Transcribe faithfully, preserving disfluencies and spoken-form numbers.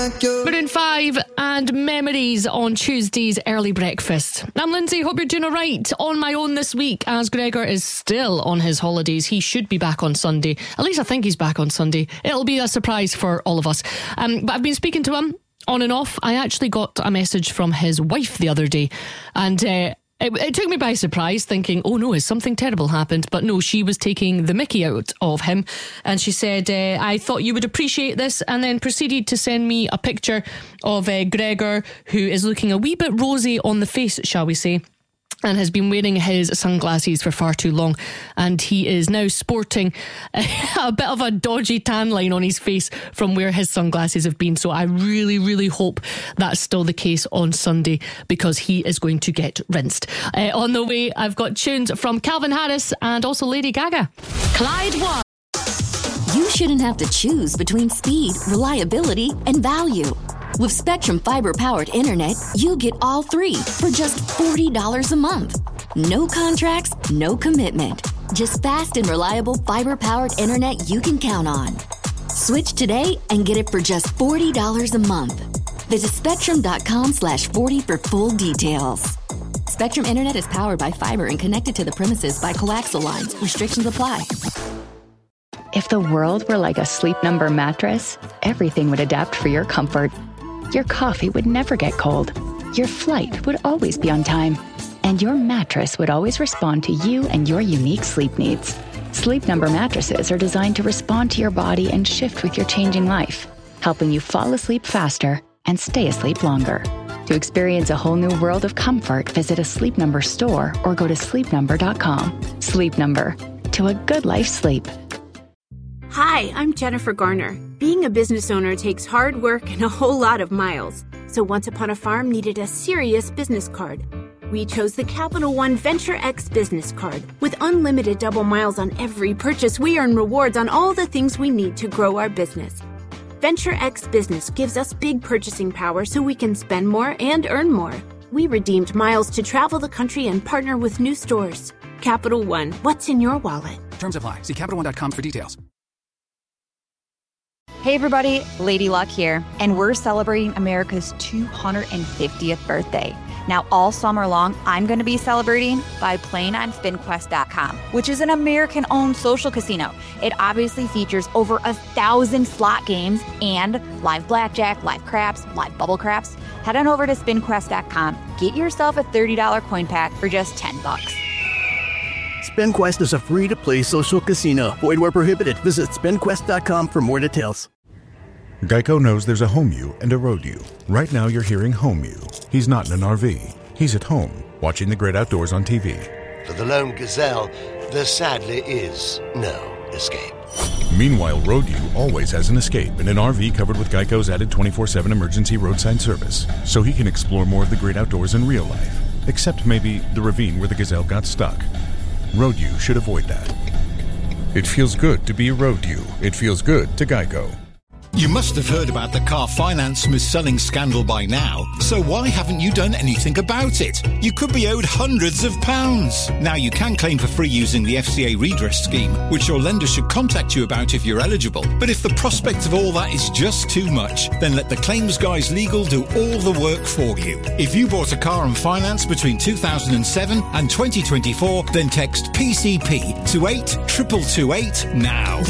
Maroon five and Memories on Tuesday's early breakfast. I'm Lindsay, hope you're doing alright. On my own this week, as Gregor is still on his holidays. He should be back on Sunday. At least I think he's back on Sunday. It'll be a surprise for all of us. Um, but I've been speaking to him on and off. I actually got a message from his wife the other day, and uh, It, it took me by surprise, thinking, oh no, has something terrible happened? But no, she was taking the mickey out of him. And she said, uh, I thought you would appreciate this, and then proceeded to send me a picture of uh, Gregor, who is looking a wee bit rosy on the face, shall we say, and has been wearing his sunglasses for far too long, and he is now sporting a bit of a dodgy tan line on his face from where his sunglasses have been. So I really, really hope that's still the case on Sunday, because he is going to get rinsed. Uh, on the way, I've got tunes from Calvin Harris and also Lady Gaga. Clyde One. You shouldn't have to choose between speed, reliability, and value. With Spectrum Fiber-powered internet, you get all three for just forty dollars a month. No contracts, no commitment. Just fast and reliable fiber-powered internet you can count on. Switch today and get it for just forty dollars a month. Visit spectrum.com slash 40 for full details. Spectrum Internet is powered by fiber and connected to the premises by coaxial lines. Restrictions apply. If the world were like a Sleep Number mattress, everything would adapt for your comfort. Your coffee would never get cold. Your flight would always be on time. And your mattress would always respond to you and your unique sleep needs. Sleep Number mattresses are designed to respond to your body and shift with your changing life, helping you fall asleep faster and stay asleep longer. To experience a whole new world of comfort, visit a Sleep Number store or go to sleep number dot com. Sleep Number. To a good life's sleep. Hi, I'm Jennifer Garner. Being a business owner takes hard work and a whole lot of miles. So Once Upon a Farm needed a serious business card. We chose the Capital One Venture X business card. With unlimited double miles on every purchase, we earn rewards on all the things we need to grow our business. Venture X Business gives us big purchasing power so we can spend more and earn more. We redeemed miles to travel the country and partner with new stores. Capital One, what's in your wallet? Terms apply. See Capital One dot com for details. Hey everybody, Lady Luck here, and we're celebrating America's two hundred fiftieth birthday. Now all summer long, I'm going to be celebrating by playing on spin quest dot com, which is an American-owned social casino. It obviously features over a thousand slot games and live blackjack, live craps, live bubble craps. Head on over to spin quest dot com, get yourself a thirty dollars coin pack for just ten bucks. SpinQuest is a free-to-play social casino. Void where prohibited. Visit spin quest dot com for more details. Geico knows there's a home you and a road you. Right now you're hearing home you. He's not in an R V. He's at home, watching the great outdoors on T V. For the lone gazelle, there sadly is no escape. Meanwhile, road you always has an escape in an R V covered with Geico's added twenty-four seven emergency roadside service, so he can explore more of the great outdoors in real life. Except maybe the ravine where the gazelle got stuck. Road you should avoid that. It feels good to be a road you. It feels good to Geico. You must have heard about the car finance mis-selling scandal by now, so why haven't you done anything about it? You could be owed hundreds of pounds. Now you can claim for free using the F C A redress scheme, which your lender should contact you about if you're eligible. But if the prospect of all that is just too much, then let the Claims Guys Legal do all the work for you. If you bought a car on finance between two thousand seven and twenty twenty-four, then text P C P to eight two two two eight now.